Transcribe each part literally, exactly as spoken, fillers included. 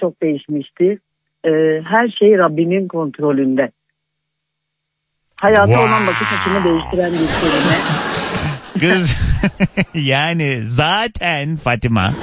çok değişmişti. Ee, her şey Rabbimin kontrolünde. Hayata wow. olan bakış açımı değiştiren bir kelime. Kız yani zaten Fatima.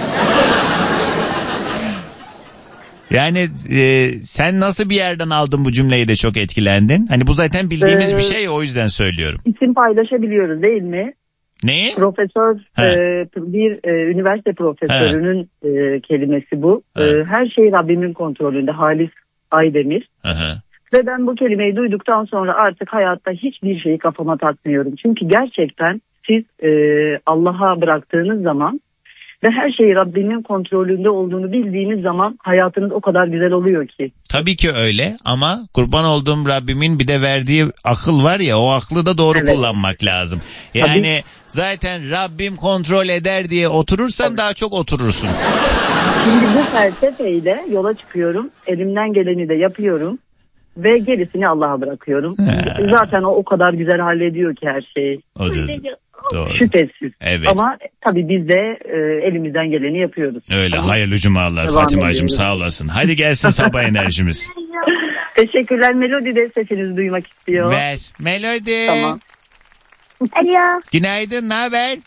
Yani e, sen nasıl bir yerden aldın bu cümleyi de çok etkilendin? Hani bu zaten bildiğimiz ee, bir şey, o yüzden söylüyorum. İsim paylaşabiliyoruz değil mi? Neyi? Profesör e, bir e, üniversite profesörünün e, kelimesi bu. E, her şey Rabbimin kontrolünde. Halis Aydemir. Hı. Ve ben bu kelimeyi duyduktan sonra artık hayatta hiçbir şeyi kafama takmıyorum. Çünkü gerçekten siz e, Allah'a bıraktığınız zaman ve her şey Rabbinin kontrolünde olduğunu bildiğiniz zaman hayatınız o kadar güzel oluyor ki. Tabii ki öyle ama kurban olduğum Rabbimin bir de verdiği akıl var ya, o aklı da doğru evet. kullanmak lazım. Yani tabii. Zaten Rabbim kontrol eder diye oturursan tabii. daha çok oturursun. Şimdi bu felsefeyle yola çıkıyorum. Elimden geleni de yapıyorum. Ve gerisini Allah'a bırakıyorum. He. Zaten o o kadar güzel hallediyor ki her şeyi. O doğru. Şüphesiz. Evet. Ama tabii biz de e, elimizden geleni yapıyoruz. Öyle. Ama hayırlı cumalar Fatimacığım, sağ olasın. Hadi gelsin sabah enerjimiz. Teşekkürler. Melodi de sesinizi duymak istiyor. Ver. Melodi. Tamam. Alo. Günaydın, ne haber?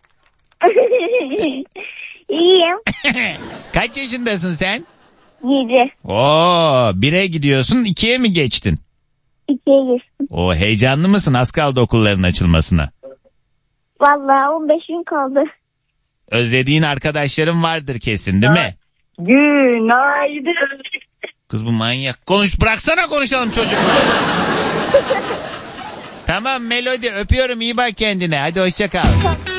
İyiyim. Kaç yaşındasın sen? Yedi. Oo, bire gidiyorsun, ikiye mi geçtin? İkiye geçtim. Oo, heyecanlı mısın? Az kaldı okulların açılmasına. Vallahi on beş gün kaldı. Özlediğin arkadaşların vardır kesin, değil mi? Günaydın. Kız bu manyak. Konuş, bıraksana konuşalım çocuklar. Tamam Melodi, öpüyorum, iyi bak kendine. Hadi hoşça kal.